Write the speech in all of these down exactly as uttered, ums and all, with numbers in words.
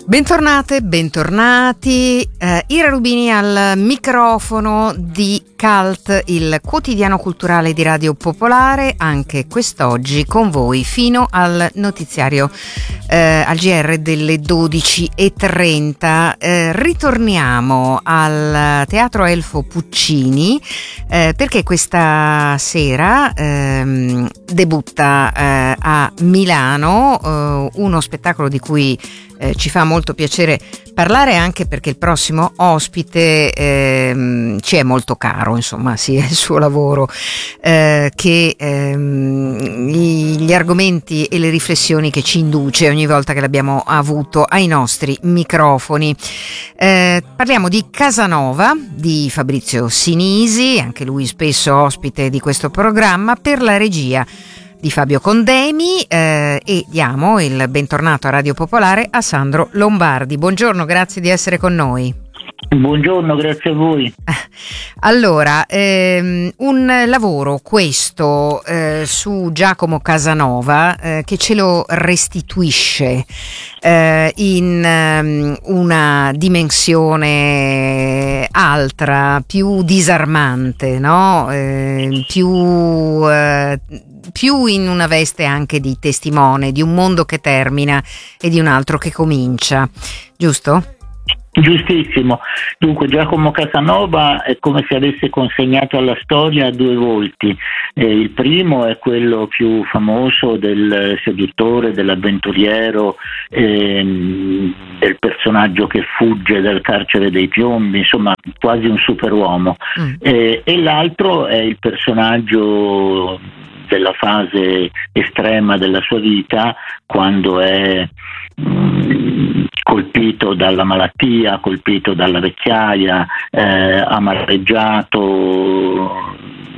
Bentornate, bentornati. Eh, Ira Rubini al microfono di Cult, il quotidiano culturale di Radio Popolare, anche quest'oggi con voi fino al notiziario, eh, al G R delle dodici e trenta. Eh, ritorniamo al Teatro Elfo Puccini eh, perché questa sera ehm, debutta eh, a Milano eh, uno spettacolo di cui Eh, ci fa molto piacere parlare, anche perché il prossimo ospite ehm, ci è molto caro, insomma, sia il suo lavoro eh, che ehm, gli, gli argomenti e le riflessioni che ci induce ogni volta che l'abbiamo avuto ai nostri microfoni. Eh, parliamo di Casanova di Fabrizio Sinisi, anche lui spesso ospite di questo programma, per la regia di Fabio Condemi, eh, e diamo il bentornato a Radio Popolare a Sandro Lombardi. Buongiorno, grazie di essere con noi. Buongiorno, grazie a voi. Allora, ehm, un lavoro questo eh, su Giacomo Casanova eh, che ce lo restituisce eh, in um, una dimensione altra, più disarmante, no? Eh, più eh, più in una veste anche di testimone di un mondo che termina e di un altro che comincia, giusto? Giustissimo. Dunque Giacomo Casanova è come se avesse consegnato alla storia due volti. Eh, il primo è quello più famoso del seduttore, dell'avventuriero, ehm, del personaggio che fugge dal carcere dei piombi, insomma quasi un superuomo. Mm. Eh, e l'altro è il personaggio della fase estrema della sua vita, quando è mh, colpito dalla malattia, colpito dalla vecchiaia, eh, amareggiato,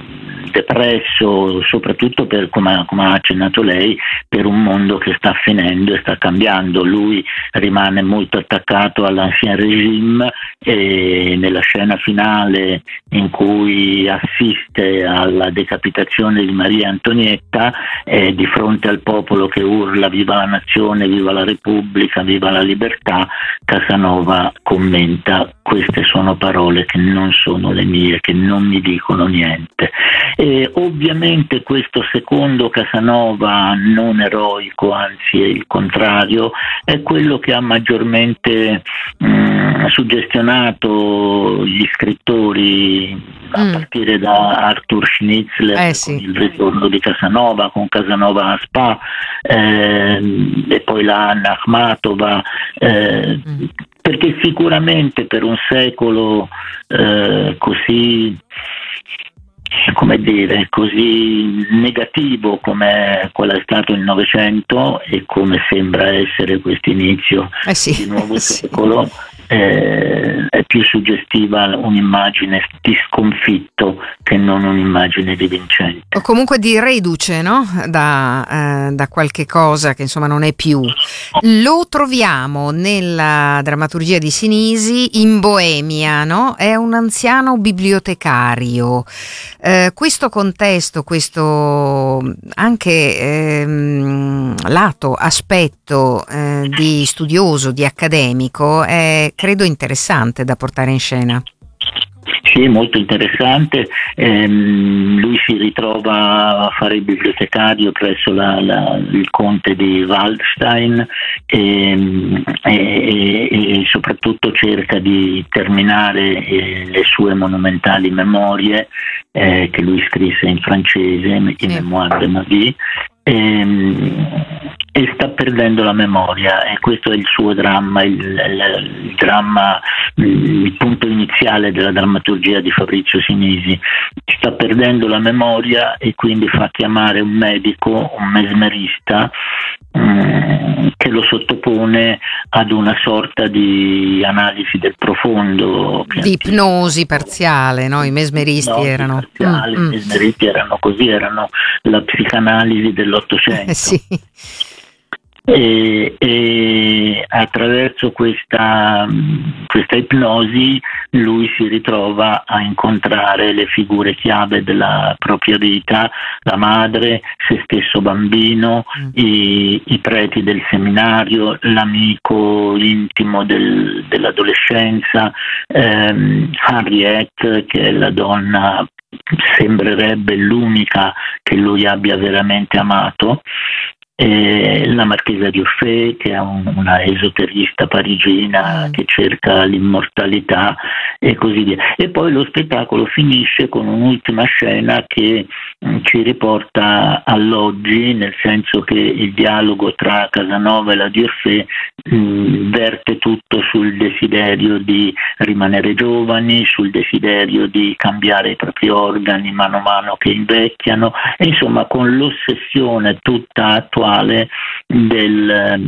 depresso, soprattutto per, come, come ha accennato lei, per un mondo che sta finendo e sta cambiando. Lui rimane molto attaccato all'ancien régime e nella scena finale in cui assiste alla decapitazione di Maria Antonietta, eh, di fronte al popolo che urla viva la nazione, viva la Repubblica, viva la libertà, Casanova commenta: queste sono parole che non sono le mie, che non mi dicono niente. E ovviamente questo secondo Casanova non eroico, anzi è il contrario, è quello che ha maggiormente mh, suggestionato gli scrittori a mm. partire da Arthur Schnitzler, eh, con sì. il ritorno di Casanova, con Casanova a Spa, eh, e poi la Anna Akhmatova, eh, mm. perché sicuramente per un secolo eh, così, come dire, così negativo come quello è stato il Novecento e come sembra essere questo inizio eh sì, di nuovo eh secolo, sì. eh, è più suggestiva un'immagine di sconfitto che non un'immagine di vincente. O comunque di reduce, no? Da, eh, da qualche cosa che insomma non è più. Lo troviamo nella drammaturgia di Sinisi in Boemia, no? È un anziano bibliotecario. Eh, questo contesto, questo anche ehm, lato, aspetto eh, di studioso, di accademico, è credo interessante da portare in scena. Sì, molto interessante. Ehm, lui si ritrova a fare il bibliotecario presso la, la, il conte di Waldstein e, e, e soprattutto cerca di terminare eh, le sue monumentali memorie eh, che lui scrisse in francese, i sì. Mémoires de ma vie. E, e sta perdendo la memoria, e questo è il suo dramma, il, il, il dramma, il punto iniziale della drammaturgia di Fabrizio Sinisi. Sta perdendo la memoria e quindi fa chiamare un medico, un mesmerista, um, che lo sottopone ad una sorta di analisi del profondo, di ipnosi parziale, no? I mesmeristi no, erano parziali, mm, i mesmeristi erano così, erano la psicanalisi dell'Ottocento. Eh sì. E, e attraverso questa, questa ipnosi lui si ritrova a incontrare le figure chiave della propria vita, la madre, se stesso bambino, mm. i, i preti del seminario, l'amico intimo del, dell'adolescenza, ehm, Henriette, che è la donna, sembrerebbe l'unica che lui abbia veramente amato, e la marchesa di Urfé, che è un, una esoterista parigina che cerca l'immortalità e così via. E poi lo spettacolo finisce con un'ultima scena che mh, ci riporta all'oggi, nel senso che il dialogo tra Casanova e la di Urfé mh, verte tutto sul desiderio di rimanere giovani, sul desiderio di cambiare i propri organi mano a mano che invecchiano, e insomma con l'ossessione tutta attuale Del,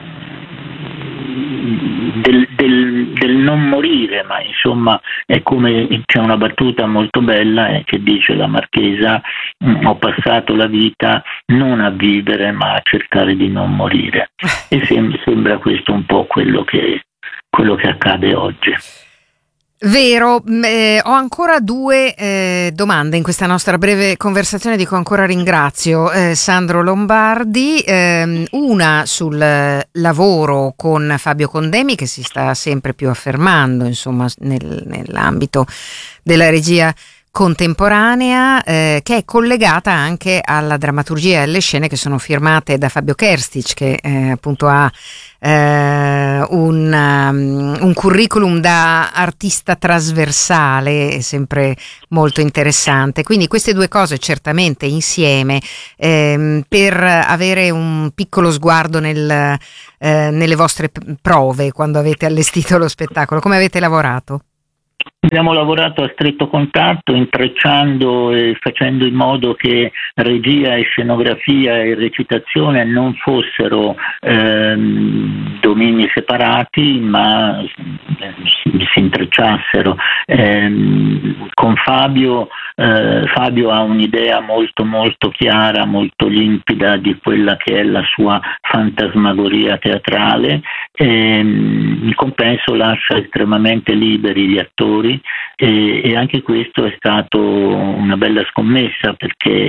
del, del, del non morire, ma insomma è come, c'è una battuta molto bella eh, che dice la marchesa: ho passato la vita non a vivere ma a cercare di non morire, e sem- sembra questo un po' quello che, quello che accade oggi. Vero, eh, ho ancora due eh, domande in questa nostra breve conversazione, dico ancora ringrazio eh, Sandro Lombardi, eh, una sul lavoro con Fabio Condemi, che si sta sempre più affermando insomma nel, nell'ambito della regia contemporanea, eh, che è collegata anche alla drammaturgia e alle scene che sono firmate da Fabio Kerstich, che eh, appunto ha eh, un, um, un curriculum da artista trasversale sempre molto interessante. Quindi queste due cose certamente insieme, ehm, per avere un piccolo sguardo nel, eh, nelle vostre prove quando avete allestito lo spettacolo. Come avete lavorato? Abbiamo lavorato a stretto contatto, intrecciando e facendo in modo che regia e scenografia e recitazione non fossero ehm, domini separati, ma si intrecciassero. Ehm, con Fabio, eh, Fabio ha un'idea molto molto chiara, molto limpida di quella che è la sua fantasmagoria teatrale. Ehm, in compenso lascia estremamente liberi gli attori. E, e anche questo è stato una bella scommessa, perché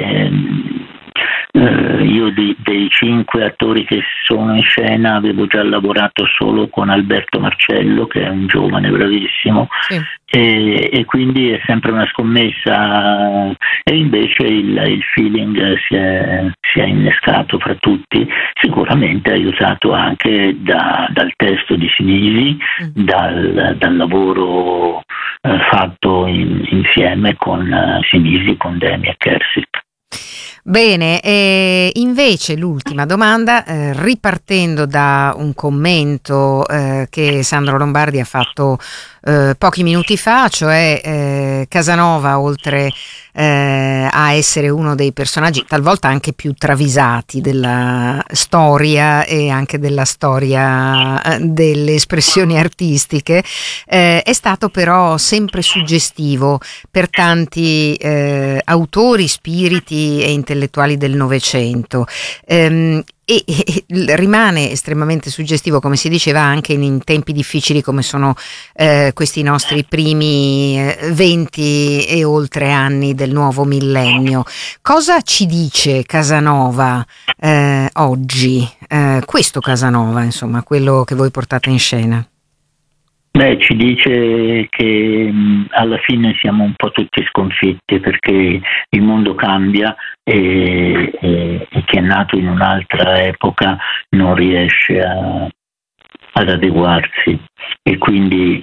eh, io di, dei cinque attori che sono in scena avevo già lavorato solo con Alberto Marcello, che è un giovane bravissimo, sì. e, e quindi è sempre una scommessa, e invece il, il feeling si è, si è innescato fra tutti, sicuramente aiutato anche da, dal testo di Sinisi, mm. dal, dal lavoro eh, fatto in, insieme con uh, Sinisi, con Demi e Kersic. Bene, e invece l'ultima domanda, eh, ripartendo da un commento eh, che Sandro Lombardi ha fatto eh, pochi minuti fa, cioè eh, Casanova, oltre eh, a essere uno dei personaggi talvolta anche più travisati della storia e anche della storia eh, delle espressioni artistiche, eh, è stato però sempre suggestivo per tanti eh, autori, spiriti e intellettuali del Novecento. Ehm, E, e rimane estremamente suggestivo, come si diceva, anche in, in tempi difficili come sono eh, questi nostri primi eh, venti e oltre anni del nuovo millennio. Cosa ci dice Casanova eh, oggi? Eh, questo Casanova, insomma, quello che voi portate in scena. Beh, ci dice che mh, alla fine siamo un po' tutti sconfitti, perché il mondo cambia e, e, e chi è nato in un'altra epoca non riesce a, ad adeguarsi, e quindi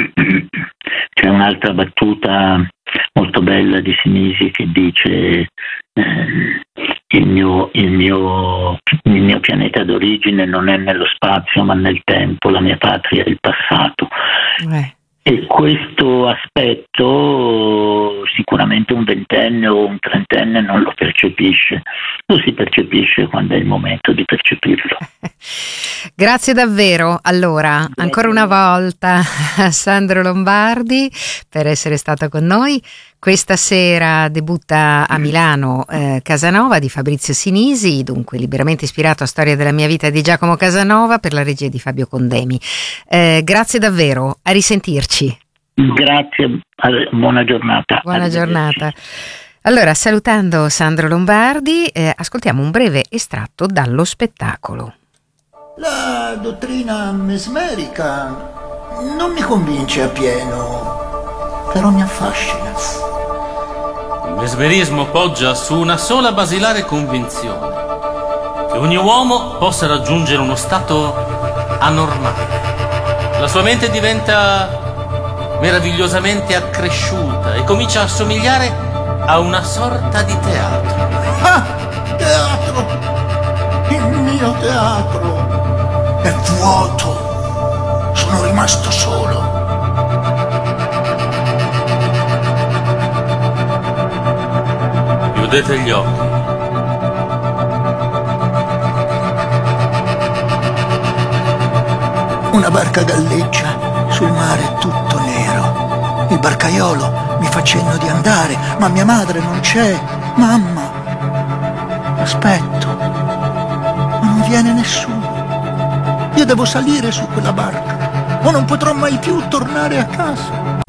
c'è un'altra battuta molto bella di Sinisi che dice eh, il mio, il mio, il mio pianeta d'origine non è nello spazio ma nel tempo, la mia patria è il passato. Eh. E questo aspetto sicuramente un ventenne o un trentenne non lo percepisce, lo si percepisce quando è il momento di percepirlo. Grazie davvero, allora, ancora una volta a Sandro Lombardi per essere stato con noi. Questa sera debutta a Milano eh, Casanova di Fabrizio Sinisi, dunque liberamente ispirato a Storia della mia vita di Giacomo Casanova per la regia di Fabio Condemi. Eh, grazie davvero, a risentirci. Grazie, buona giornata. Buona giornata. Allora, salutando Sandro Lombardi, eh, ascoltiamo un breve estratto dallo spettacolo. La dottrina mesmerica non mi convince appieno, però mi affascina. Il mesmerismo poggia su una sola basilare convinzione: che ogni uomo possa raggiungere uno stato anormale. La sua mente diventa meravigliosamente accresciuta e comincia a somigliare a una sorta di teatro. Ah, teatro! Il mio teatro è vuoto. Sono rimasto solo. Chiudete gli occhi. Una barca galleggia sul mare tutto nero. Il barcaiolo mi fa cenno di andare, ma mia madre non c'è. Mamma, aspetto, ma non viene nessuno. Io devo salire su quella barca o non potrò mai più tornare a casa.